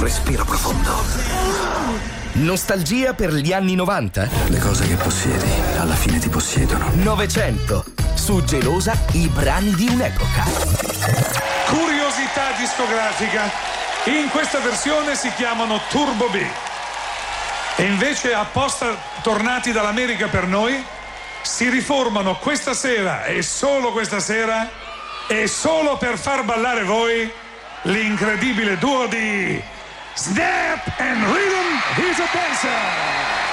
respiro profondo. Nostalgia per gli anni 90? Le cose che possiedi, alla fine ti possiedono. 900. Su Gelosa, i brani di un'epoca. Curiosità discografica. In questa versione si chiamano Turbo B. E invece, apposta tornati dall'America per noi, si riformano questa sera e solo questa sera e solo per far ballare voi l'incredibile duo di Snap and Rhythm. He's a dancer.